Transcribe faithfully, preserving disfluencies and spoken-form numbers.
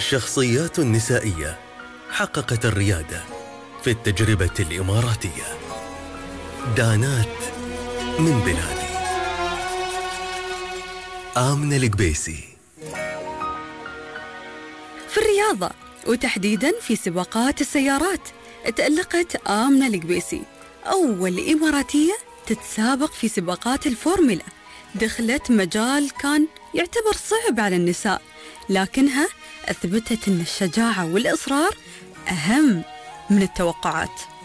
شخصيات نسائية حققت الريادة في التجربة الإماراتية. دانات من بلادي. آمنة القبيسي. في الرياضة وتحديداً في سباقات السيارات تألقت آمنة القبيسي، أول إماراتية تتسابق في سباقات الفورمولا. دخلت مجال كان يعتبر صعب على النساء، لكنها أثبتت أن الشجاعة والإصرار أهم من التوقعات.